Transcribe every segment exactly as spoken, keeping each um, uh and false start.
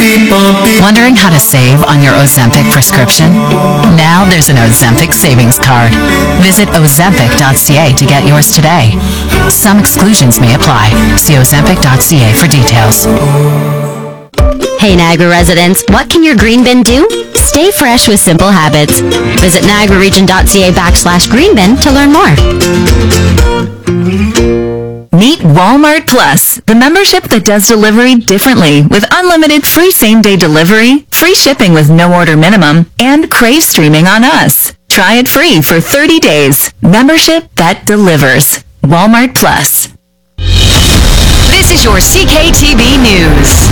Wondering how to save on your Ozempic prescription? Now there's an Ozempic savings card. Visit ozempic dot c a to get yours today. Some exclusions may apply. See ozempic dot c a for details. Hey Niagara residents, what can your green bin do? Stay fresh with simple habits. Visit niagara region dot c a backslash green bin to learn more. Meet Walmart Plus, the membership that does delivery differently with unlimited free same-day delivery, free shipping with no order minimum, and Crave streaming on us. Try it free for thirty days. Membership that delivers. Walmart Plus. This is your C K T V News.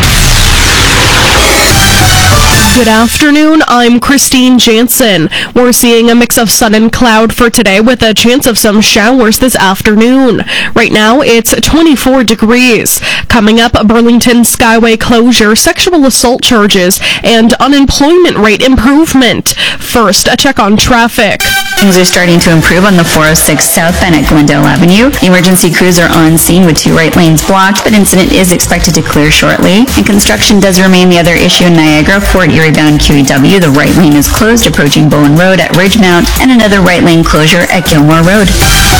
Good afternoon, I'm Christine Jansen. We're seeing a mix of sun and cloud for today with a chance of some showers this afternoon. Right now, it's twenty-four degrees. Coming up, Burlington Skyway closure, sexual assault charges, and unemployment rate improvement. First, a check on traffic. Things are starting to improve on the four oh six southbound at Glendale Avenue. Emergency crews are on scene with two right lanes blocked, but incident is expected to clear shortly. And construction does remain the other issue in Niagara. Fort Erie bound Q E W, the right lane is closed approaching Bowen Road at Ridgemount, and another right lane closure at Gilmore Road.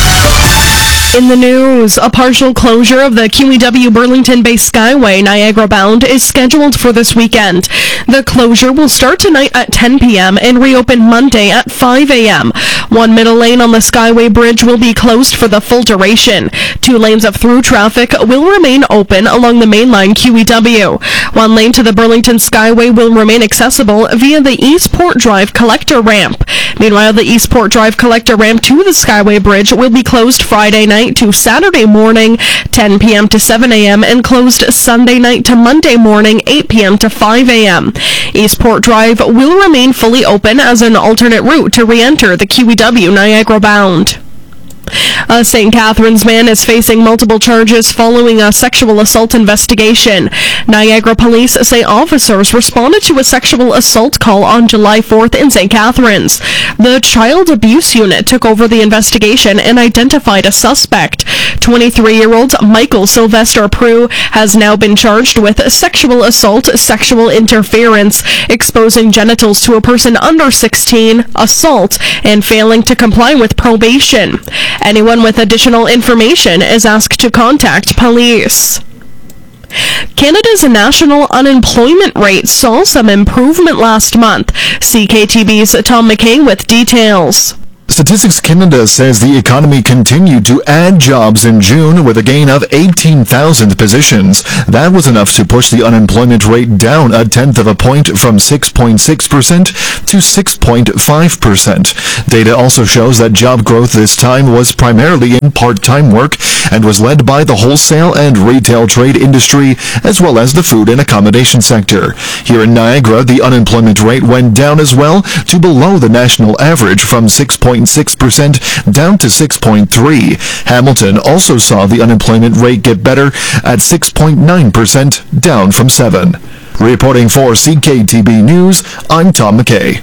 In the news, a partial closure of the Q E W Burlington-based Skyway Niagara bound is scheduled for this weekend. The closure will start tonight at ten p.m. and reopen Monday at five a.m. One middle lane on the Skyway Bridge will be closed for the full duration. Two lanes of through traffic will remain open along the mainline Q E W. One lane to the Burlington Skyway will remain accessible via the Eastport Drive collector ramp. Meanwhile, the Eastport Drive collector ramp to the Skyway Bridge will be closed Friday night to Saturday morning, ten p.m. to seven a.m., and closed Sunday night to Monday morning, eight p.m. to five a.m. Eastport Drive will remain fully open as an alternate route to re-enter the Q E W Niagara bound. A Saint Catharines man is facing multiple charges following a sexual assault investigation. Niagara police say officers responded to a sexual assault call on July fourth in Saint Catharines. The child abuse unit took over the investigation and identified a suspect. twenty-three-year-old Michael Sylvester Prue has now been charged with sexual assault, sexual interference, exposing genitals to a person under sixteen, assault, and failing to comply with probation. Anyone with additional information is asked to contact police. Canada's national unemployment rate saw some improvement last month. C K T V's Tom McKay with details. Statistics Canada says the economy continued to add jobs in June with a gain of eighteen thousand positions. That was enough to push the unemployment rate down a tenth of a point from six point six percent to six point five percent. Data also shows that job growth this time was primarily in part-time work and was led by the wholesale and retail trade industry as well as the food and accommodation sector. Here in Niagara, the unemployment rate went down as well to below the national average from six point six percent down to six point three. Hamilton also saw the unemployment rate get better at six point nine percent, down from seven. Reporting for C K T B News, I'm Tom McKay.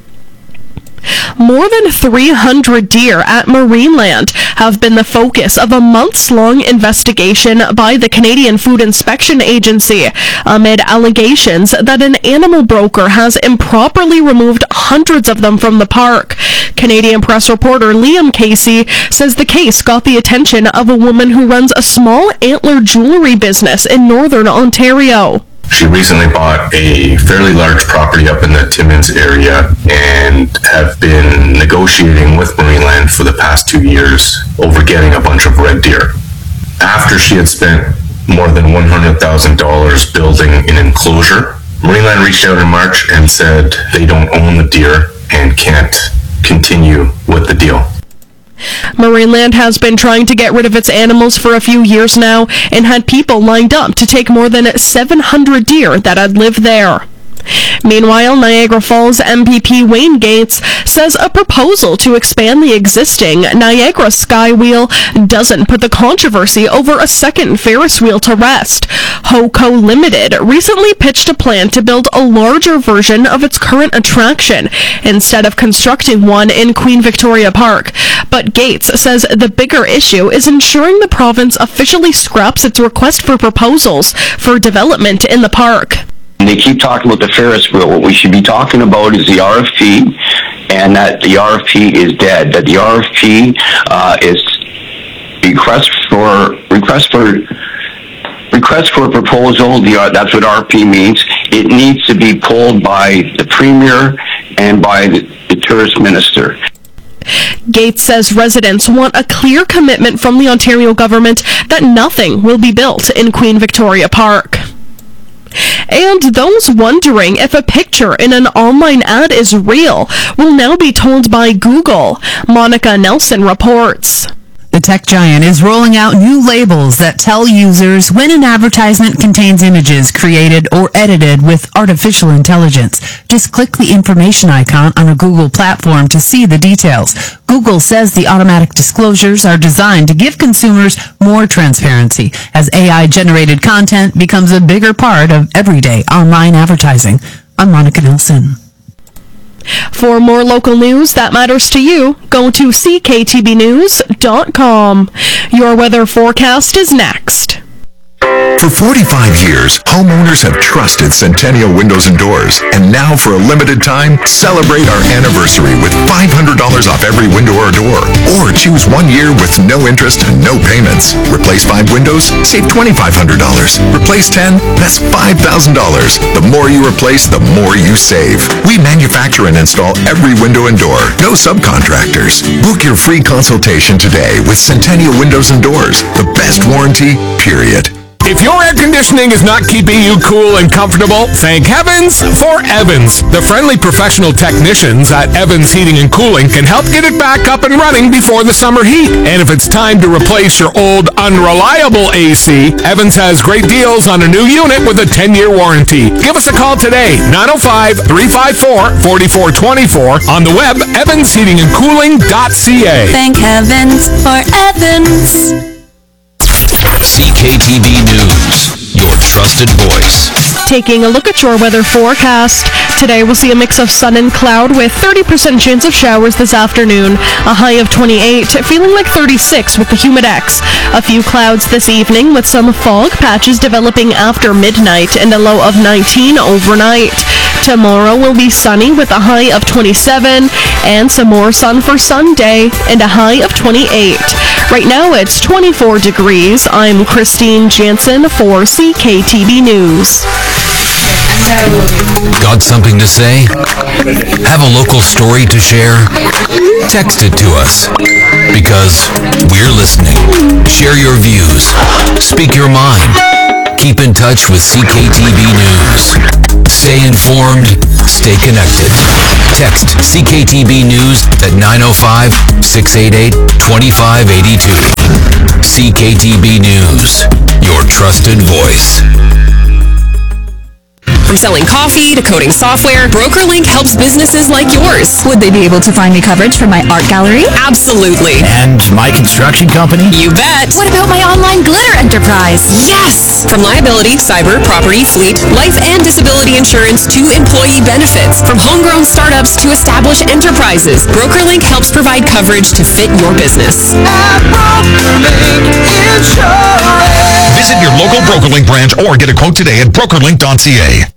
More than three hundred deer at Marineland have been the focus of a months-long investigation by the Canadian Food Inspection Agency amid allegations that an animal broker has improperly removed hundreds of them from the park. Canadian press reporter Liam Casey says the case got the attention of a woman who runs a small antler jewelry business in northern Ontario. She recently bought a fairly large property up in the Timmins area and have been negotiating with Marineland for the past two years over getting a bunch of red deer. After she had spent more than one hundred thousand dollars building an enclosure, Marineland reached out in March and said they don't own the deer and can't continue with the deal. Marineland has been trying to get rid of its animals for a few years now and had people lined up to take more than seven hundred deer that had lived there. Meanwhile, Niagara Falls M P P Wayne Gates says a proposal to expand the existing Niagara Skywheel doesn't put the controversy over a second Ferris wheel to rest. HoCo Limited recently pitched a plan to build a larger version of its current attraction instead of constructing one in Queen Victoria Park. But Gates says the bigger issue is ensuring the province officially scraps its request for proposals for development in the park. And they keep talking about the Ferris wheel. What we should be talking about is the R F P, and that the R F P is dead. That the R F P uh, is request for request for request for a proposal. The, uh, that's what R F P means. It needs to be pulled by the Premier and by the, the Tourist Minister. Gates says residents want a clear commitment from the Ontario government that nothing will be built in Queen Victoria Park. And those wondering if a picture in an online ad is real will now be told by Google. Monica Nelson reports. The tech giant is rolling out new labels that tell users when an advertisement contains images created or edited with artificial intelligence. Just click the information icon on a Google platform to see the details. Google says the automatic disclosures are designed to give consumers more transparency as A I-generated content becomes a bigger part of everyday online advertising. I'm Monica Nelson. For more local news that matters to you, go to c k t b news dot com. Your weather forecast is next. For forty-five years, homeowners have trusted Centennial Windows and Doors. And now, for a limited time, celebrate our anniversary with five hundred dollars off every window or door. Or choose one year with no interest and no payments. Replace five windows, save twenty-five hundred dollars. Replace ten, that's five thousand dollars. The more you replace, the more you save. We manufacture and install every window and door. No subcontractors. Book your free consultation today with Centennial Windows and Doors. The best warranty, period. If your air conditioning is not keeping you cool and comfortable, thank heavens for Evans. The friendly professional technicians at Evans Heating and Cooling can help get it back up and running before the summer heat. And if it's time to replace your old, unreliable A C, Evans has great deals on a new unit with a ten-year warranty. Give us a call today, nine oh five, three five four, four four two four, on the web, evans heating and cooling dot c a. Thank heavens for Evans. C K T V News, your trusted voice. Taking a look at your weather forecast. Today we'll see a mix of sun and cloud with thirty percent chance of showers this afternoon. A high of twenty-eight, feeling like thirty-six with the Humidex. A few clouds this evening with some fog patches developing after midnight and a low of nineteen overnight. Tomorrow will be sunny with a high of twenty-seven and some more sun for Sunday and a high of twenty-eight. Right now it's twenty-four degrees. I'm Christine Jansen for C K T V News. Got something to say? Have a local story to share? Text it to us, because we're listening. Share your views. Speak your mind. Keep in touch with C K T V News. Stay informed. Stay connected. Text C K T V News at nine oh five, six eight eight, two five eight two. C K T V News, your trusted voice. From selling coffee to coding software, BrokerLink helps businesses like yours. Would they be able to find me coverage for my art gallery? Absolutely. And my construction company? You bet. What about my online glitter enterprise? Yes! From liability, cyber, property, fleet, life and disability insurance to employee benefits. From homegrown startups to established enterprises, BrokerLink helps provide coverage to fit your business. Visit your local BrokerLink branch or get a quote today at broker link dot c a.